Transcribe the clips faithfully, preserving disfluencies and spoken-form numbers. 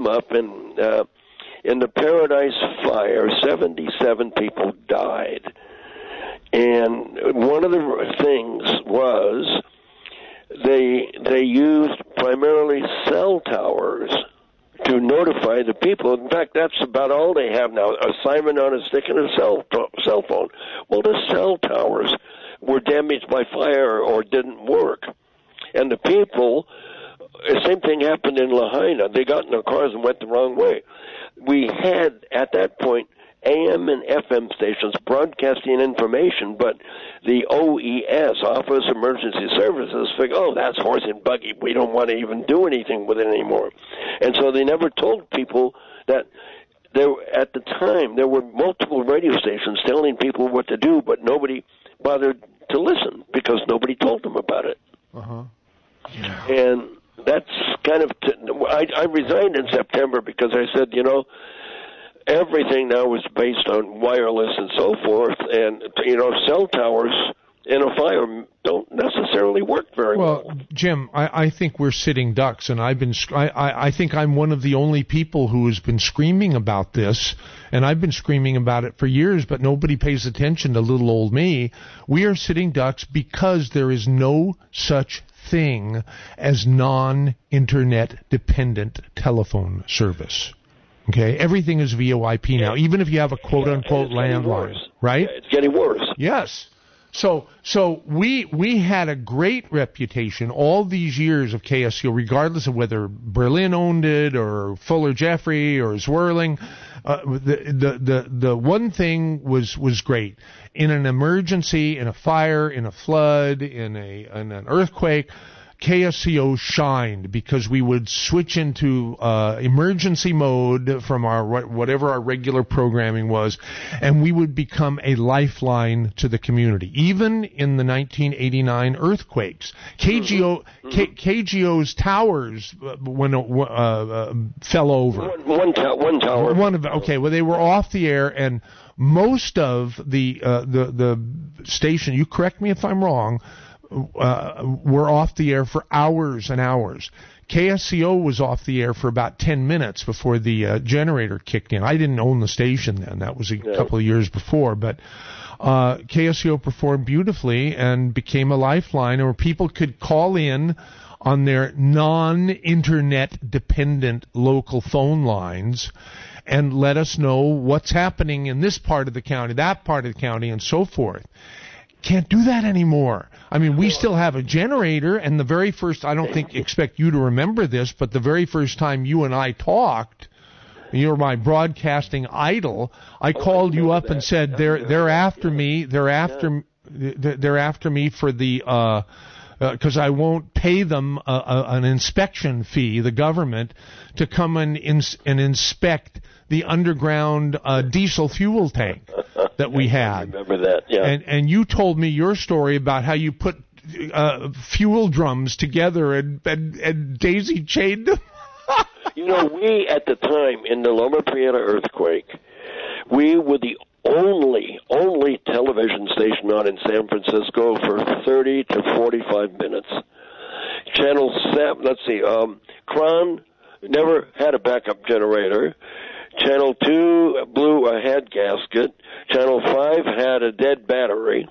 up in uh, in the Paradise Fire, seventy-seven people died. And one of the things was they they used primarily cell towers to notify the people. In fact, that's about all they have now, a siren on a stick and a cell, cell phone. Well, the cell towers were damaged by fire or didn't work. And the people, the same thing happened in Lahaina. They got in their cars and went the wrong way. We had, at that point, A M and F M stations broadcasting information, but the O E S, Office of Emergency Services, figured, oh, that's horse and buggy. We don't want to even do anything with it anymore. And so they never told people that there, at the time, there were multiple radio stations telling people what to do, but nobody bothered to listen because nobody told them about it. Uh-huh. Yeah. And that's kind of, t- I, I resigned in September because I said, you know, everything now is based on wireless and so forth, and, you know, cell towers in a fire don't necessarily work very well. Well, Jim, I, I think we're sitting ducks, and I've been, I, I, I think I'm one of the only people who has been screaming about this, and I've been screaming about it for years, but nobody pays attention to little old me. We are sitting ducks because there is no such thing as non-internet dependent telephone service. Okay, everything is V O I P now, even if you have a quote-unquote landline, right? Yeah, it's getting worse. Yes. So so we we had a great reputation all these years of K S C O, regardless of whether Berlin owned it or Fuller Jeffrey or Zwirling. Uh, the, the the the one thing was was great. In an emergency, in a fire, in a flood, in a in an earthquake, K S C O shined because we would switch into uh, emergency mode from our whatever our regular programming was, and we would become a lifeline to the community. Even in the nineteen eighty-nine earthquakes, K G O mm-hmm. K, KGO's towers uh, when uh, uh, fell over. One, one, to- one tower. One of okay, well they were off the air, and most of the uh, the the station. You correct me if I'm wrong. Uh, were off the air for hours and hours. K S C O was off the air for about ten minutes before the uh, generator kicked in. I didn't own the station then. That was a yeah. couple of years before. But uh, K S C O performed beautifully and became a lifeline where people could call in on their non-internet dependent local phone lines and let us know what's happening in this part of the county, that part of the county, and so forth. Can't do that anymore. I mean, we still have a generator, and the very first, I don't think, expect you to remember this, but the very first time you and I talked, you're my broadcasting idol, I called you up and said, they're, they're after me, they're after, they're after me for the, uh, because uh, I won't pay them a, a, an inspection fee, the government, to come and, ins- and inspect the underground uh, diesel fuel tank that we had. I remember that, yeah. And, and you told me your story about how you put uh, fuel drums together and, and, and daisy-chained them. You know, we, at the time, in the Loma Prieta earthquake, we were the only, only television station on in San Francisco for thirty to forty-five minutes. Channel seven, let's see, um, Kron never had a backup generator. Channel two blew a head gasket. Channel five had a dead battery.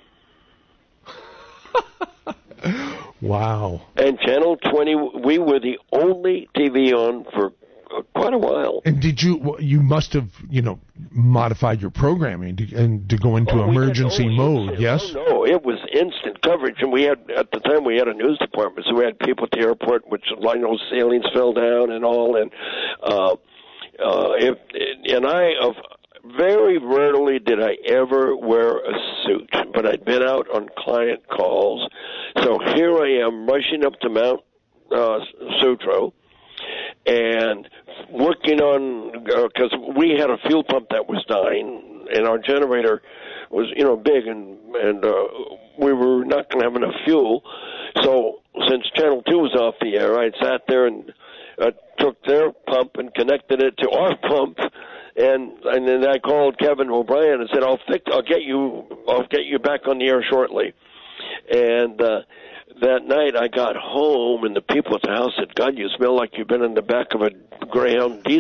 Wow. And Channel twenty, we were the only T V on for uh, quite a while. And did you, you must have, you know, modified your programming to, and to go into oh, emergency had, oh, mode, was, yes? Oh, no, it was instant coverage. And we had, at the time, we had a news department, so we had people at the airport, which, I know, ceilings fell down and all, and, uh, uh, if, and I, of, very rarely did I ever wear a suit, but I'd been out on client calls. So here I am rushing up to Mount uh, Sutro and working on, because uh, we had a fuel pump that was dying, and our generator was, you know, big, and, and uh, we were not going to have enough fuel. So since Channel two was off the air, I sat there and uh, took their pump and connected it to our pump. And and then I called Kevin O'Brien and said, "I'll fix, I'll get you, I'll get you back on the air shortly." And uh, that night I got home, and the people at the house said, "God, you smell like you've been in the back of a Greyhound diesel."